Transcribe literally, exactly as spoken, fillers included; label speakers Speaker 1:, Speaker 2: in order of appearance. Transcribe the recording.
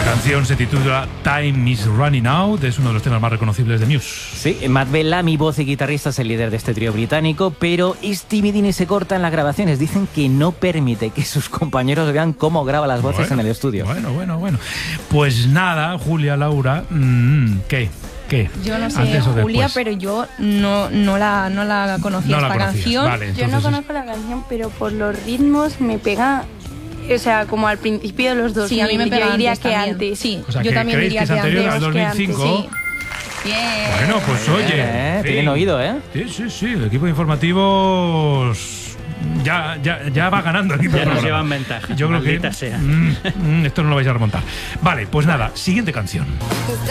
Speaker 1: canción se titula Time is Running Out, es uno de los temas más reconocibles de Muse.
Speaker 2: Sí, Matt Bellamy, voz y guitarrista, es el líder de este trío británico, pero es timidín y se corta en las grabaciones. Dicen que no permite que sus compañeros vean cómo graba las voces
Speaker 1: bueno,
Speaker 2: en el estudio.
Speaker 1: Bueno, bueno, bueno. Pues nada, Julia, Laura, mmm, ¿qué? ¿Qué?
Speaker 3: Yo no sé,
Speaker 1: Antes o
Speaker 3: Julia,
Speaker 1: después.
Speaker 3: pero yo no, no, la, no la conocía
Speaker 1: No la
Speaker 3: esta
Speaker 1: conocías,
Speaker 3: canción.
Speaker 1: vale,
Speaker 4: Yo no
Speaker 1: entonces-
Speaker 4: conozco la canción, pero por los ritmos me pega, o sea, como al principio de los dos.
Speaker 3: Sí, a mí me pega
Speaker 4: Yo diría
Speaker 3: antes
Speaker 4: que
Speaker 3: también.
Speaker 4: antes.
Speaker 3: Sí,
Speaker 1: O sea,
Speaker 3: yo
Speaker 1: que
Speaker 3: también
Speaker 1: ¿creéis
Speaker 3: diría
Speaker 1: que es
Speaker 3: que
Speaker 1: anterior
Speaker 3: antes.
Speaker 1: al dos mil cinco?
Speaker 3: Sí. Bien.
Speaker 1: Bueno, pues oye.
Speaker 2: Eh,
Speaker 1: en fin.
Speaker 2: tienen oído, ¿eh?
Speaker 1: Sí, sí, sí, el equipo de informativos ya, ya, ya va ganando aquí.
Speaker 5: Ya nos llevan ventaja.
Speaker 1: Yo creo que
Speaker 5: Maldita sea.
Speaker 1: mm, mm, esto no lo vais a remontar. Vale, pues nada, siguiente canción.